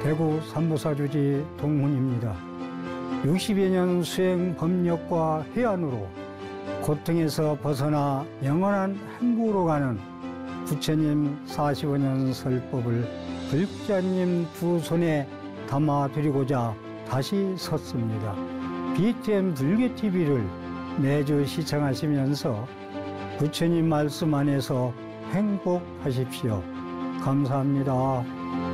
대구 삼보사주지 동훈입니다. 60여 년 수행 법력과 해안으로 고통에서 벗어나 영원한 행복으로 가는 부처님 45년 설법을 불자님 두 손에 담아드리고자 다시 섰습니다. BTN 불교TV를 매주 시청하시면서 부처님 말씀 안에서 행복하십시오. 감사합니다.